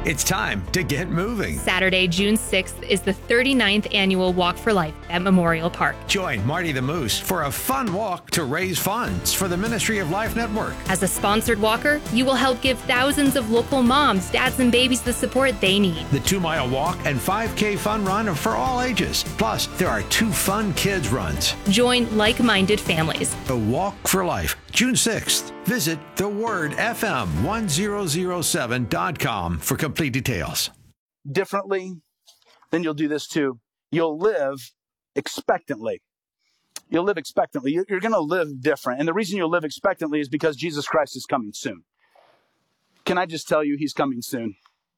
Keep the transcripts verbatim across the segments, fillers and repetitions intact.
It's time to get moving. Saturday, June sixth is the thirty-ninth annual Walk for Life at Memorial Park. Join Marty the Moose for a fun walk to raise funds for the Ministry of Life Network. As a sponsored walker, you will help give thousands of local moms, dads, and babies the support they need. The two-mile walk and five K fun run are for all ages. Plus, there are two fun kids runs. Join like-minded families. The Walk for Life, June sixth. Visit the word f m one thousand seven dot com for complete details. Differently, then you'll do this too. You'll live expectantly. You'll live expectantly. You're, you're going to live different. And the reason you'll live expectantly is because Jesus Christ is coming soon. Can I just tell you, he's coming soon?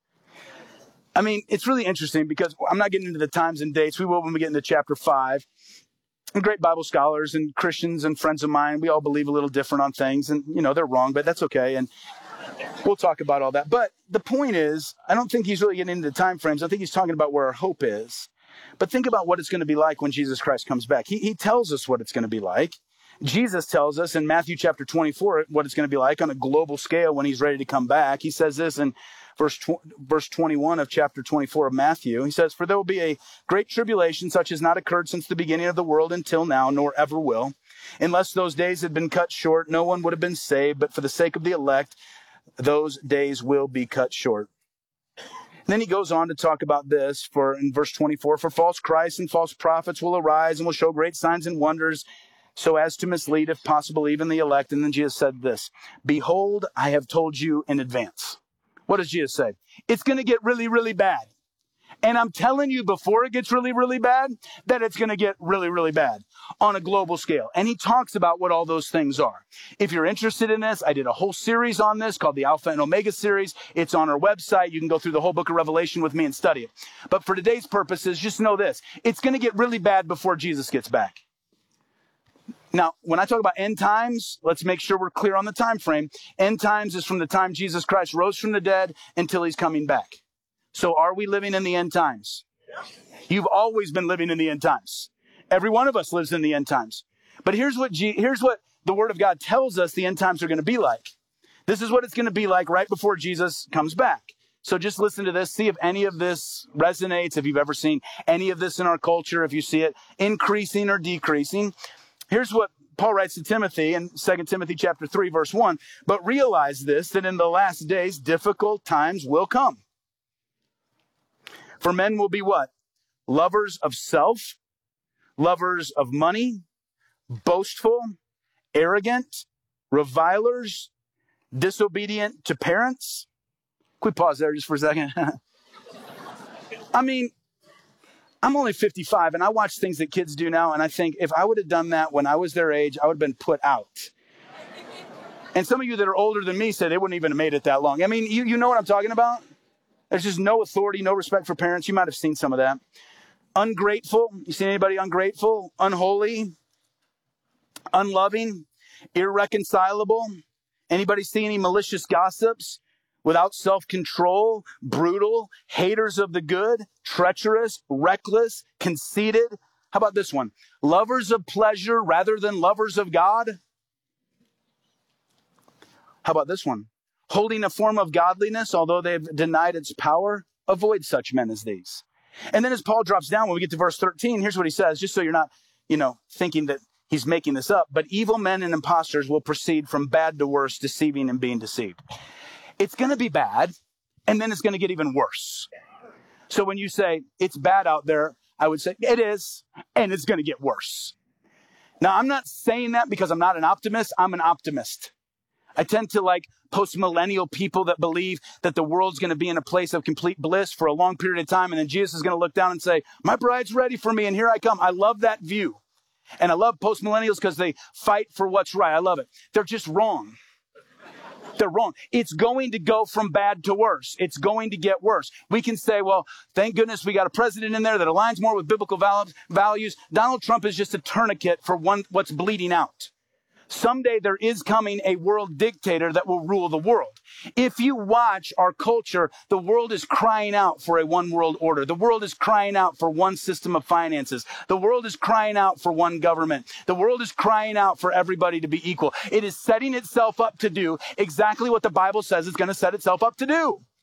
I mean, it's really interesting because I'm not getting into the times and dates. We will when we get into chapter five. And great Bible scholars and Christians and friends of mine, we all believe a little different on things. And, you know, they're wrong, but that's okay. And we'll talk about all that. But the point is, I don't think he's really getting into the time frames. I think he's talking about where our hope is. But think about what it's going to be like when Jesus Christ comes back. He, he tells us what it's going to be like. Jesus tells us in Matthew chapter twenty-four what it's going to be like on a global scale when he's ready to come back. He says this in verse tw- verse twenty-one of chapter twenty-four of Matthew. He says, "For there will be a great tribulation such as not occurred since the beginning of the world until now, nor ever will. Unless those days had been cut short, no one would have been saved. But for the sake of the elect, those days will be cut short." And then he goes on to talk about this for in verse twenty-four, "For false Christs and false prophets will arise and will show great signs and wonders, so as to mislead, if possible, even the elect." And then Jesus said this, "Behold, I have told you in advance." What does Jesus say? It's going to get really, really bad. And I'm telling you before it gets really, really bad, that it's going to get really, really bad on a global scale. And he talks about what all those things are. If you're interested in this, I did a whole series on this called the Alpha and Omega series. It's on our website. You can go through the whole book of Revelation with me and study it. But for today's purposes, just know this. It's going to get really bad before Jesus gets back. Now, when I talk about end times, let's make sure we're clear on the time frame. End times is from the time Jesus Christ rose from the dead until he's coming back. So are we living in the end times? You've always been living in the end times. Every one of us lives in the end times. But here's what G- here's what the Word of God tells us the end times are going to be like. This is what it's going to be like right before Jesus comes back. So just listen to this. See if any of this resonates, if you've ever seen any of this in our culture, if you see it increasing or decreasing. Here's what Paul writes to Timothy in Second Timothy chapter three, verse one. "But realize this, that in the last days, difficult times will come. For men will be" what? "Lovers of self, lovers of money, boastful, arrogant, revilers, disobedient to parents." Can we pause there just for a second? I mean, I'm only fifty-five, and I watch things that kids do now, and I think if I would have done that when I was their age, I would have been put out. And some of you that are older than me said they wouldn't even have made it that long. I mean, you, you know what I'm talking about? There's just no authority, no respect for parents. You might have seen some of that. Ungrateful. You seen anybody ungrateful? Unholy. Unloving. Irreconcilable. Anybody see any malicious gossips? Without self-control, brutal, haters of the good, treacherous, reckless, conceited. How about this one? Lovers of pleasure rather than lovers of God. How about this one? Holding a form of godliness, although they've denied its power. Avoid such men as these. And then as Paul drops down, when we get to verse thirteen, here's what he says, just so you're not, you know, thinking that he's making this up. "But evil men and impostors will proceed from bad to worse, deceiving and being deceived." It's going to be bad, and then it's going to get even worse. So when you say it's bad out there, I would say it is, and it's going to get worse. Now, I'm not saying that because I'm not an optimist. I'm an optimist. I tend to like post-millennial people that believe that the world's going to be in a place of complete bliss for a long period of time, and then Jesus is going to look down and say, "My bride's ready for me, and here I come." I love that view. And I love post-millennials because they fight for what's right. I love it. They're just wrong. They're wrong. It's going to go from bad to worse. It's going to get worse. We can say, well, thank goodness we got a president in there that aligns more with biblical values. Donald Trump is just a tourniquet for one, what's bleeding out. Someday there is coming a world dictator that will rule the world. If you watch our culture, the world is crying out for a one world order. The world is crying out for one system of finances. The world is crying out for one government. The world is crying out for everybody to be equal. It is setting itself up to do exactly what the Bible says it's going to set itself up to do.